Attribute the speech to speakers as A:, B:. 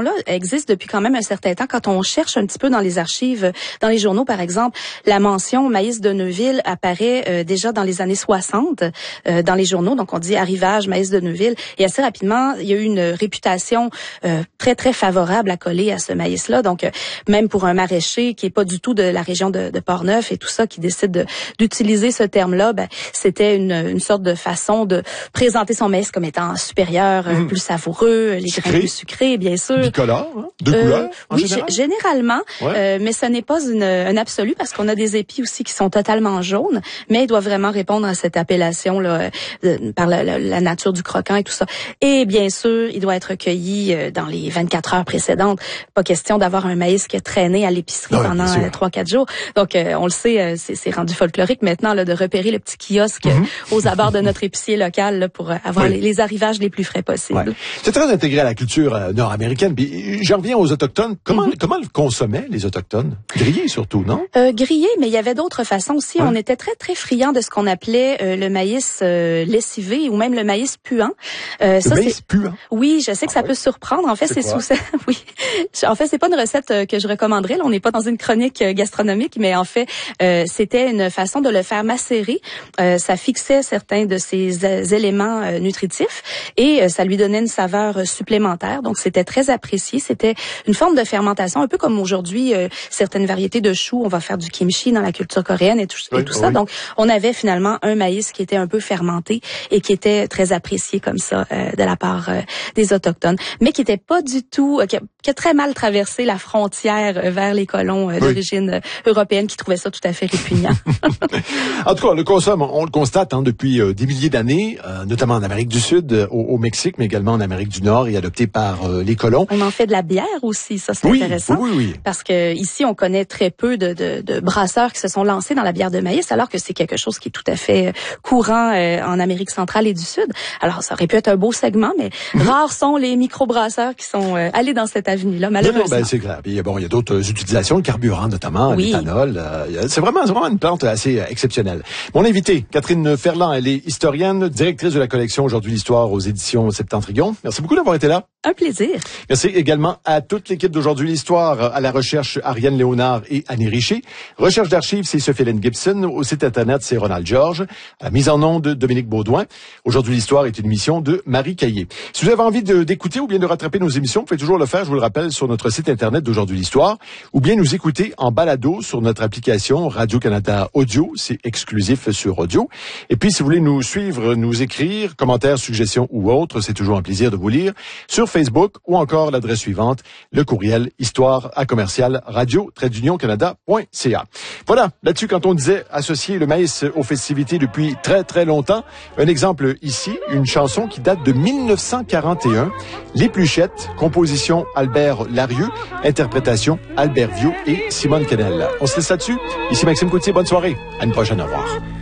A: appellation-là existe depuis quand même un certain temps. Quand on cherche un petit peu dans les archives, dans les journaux, par exemple, la mention maïs de Neuville apparaît déjà dans les années 60 dans les journaux. Donc, on dit arrivage maïs de Neuville. Et assez rapidement, il y a eu une réputation très, très favorable à coller à ce maïs-là. Donc, même pour un maraîcher qui est pas du tout de la région de Portneuf et tout ça, qui décide d'utiliser ce terme-là, c'était une sorte de façon de présenter son maïs comme étant supérieur, plus savoureux, les grains plus sucrés, bien sûr.
B: Bicolore, hein? De couleur, en
A: oui,
B: général?
A: Généralement, mais ce n'est pas un absolu parce qu'on a des épis aussi qui sont totalement jaunes, mais ils doivent vraiment répondre à cette appellation-là par la nature du croquant et tout ça. Et bien sûr, il doit être cueilli dans les 24 heures précédentes. Pas question d'avoir un maïs qui a traîné à l'épicerie pendant 3-4 jours. Donc, on le sait, c'est rendu folklorique maintenant là, de repérer le petit kiosque aux abords de notre épicier local là, pour avoir les arrivages les plus frais possibles.
B: Ouais. C'est très intégré à la culture nord-américaine. Puis, j'en reviens aux Autochtones. Comment le consommaient les Autochtones? Grillé surtout, non?
A: Grillé, mais il y avait d'autres façons aussi. On était très, très friands de ce qu'on appelait le maïs lessivé ou même le maïs puant.
B: Le maïs puant?
A: Oui, je sais que ça peut surprendre. En fait, c'est sous ça. Oui. En fait, c'est pas une recette que je recommanderais. Là, on n'est pas dans une chronique gastronomique, mais en fait, c'était une façon de le faire macérer. Ça fixait certains de ses éléments nutritifs et ça lui donnait une saveur supplémentaire. Donc, c'était très apprécié. C'était une forme de fermentation, un peu comme aujourd'hui, certaines variétés de choux. On va faire du kimchi dans la culture coréenne et tout ça. Donc, on avait finalement un maïs qui était un peu fermenté et qui était très apprécié comme ça de la part des Autochtones, mais qui était pas du tout, qui a très mal traversé la frontière vers les colons d'origine européenne qui trouvaient ça tout à fait répugnant.
B: En tout cas, on le constate depuis des milliers d'années, notamment en Amérique du Sud, au Mexique, mais également en Amérique du Nord et adopté par les colons.
A: On en fait de la bière aussi, ça c'est intéressant.
B: Oui.
A: Parce que ici, on connaît très peu de brasseurs qui se sont lancés dans la bière de maïs, alors que c'est quelque chose qui est tout à fait courant en Amérique centrale et du Sud. Alors, ça aurait pu être un beau segment, mais rares sont les microbrasseurs qui sont allés dans cette avenue-là, malheureusement.
B: Non, c'est clair. Puis, il y a d'autres utilisations, le carburant notamment, l'éthanol. C'est vraiment une plante assez exceptionnelle. Mon invitée, Catherine Ferland, elle est historienne, directrice de la collection Aujourd'hui l'Histoire aux éditions Septentrion. Merci beaucoup d'avoir été là.
A: Un plaisir.
B: Merci également à toute l'équipe d'Aujourd'hui l'Histoire, à la recherche Ariane Léonard et Annie Richer. Recherche d'archives, c'est Sophie-Hélène Gibson. Au site Internet, c'est Ronald Georges. À la mise en onde, Dominique Baudouin. Aujourd'hui l'Histoire est une émission de Marie Caillé. Si vous avez envie d'écouter ou bien de rattraper nos émissions, vous pouvez toujours le faire, je vous le rappelle, sur notre site Internet d'Aujourd'hui l'Histoire, ou bien nous écouter en balado sur notre application Radio-Canada Audio. C'est exclusif sur audio. Et puis, si vous voulez nous suivre, nous écrire, commentaires, suggestions ou autres, c'est toujours un plaisir de vous lire sur Facebook ou encore l'adresse suivante, le courriel histoire@radio-canada.ca. Voilà, là-dessus, quand on disait associer le maïs aux festivités depuis très très longtemps, un exemple ici, une chanson qui date de 1941, L'Épluchette, composition Albert Larieux, interprétation Albert Viau et Simone Kennel. On se laisse là-dessus. Ici Maxime Coutier, bonne soirée. À une prochaine, au revoir.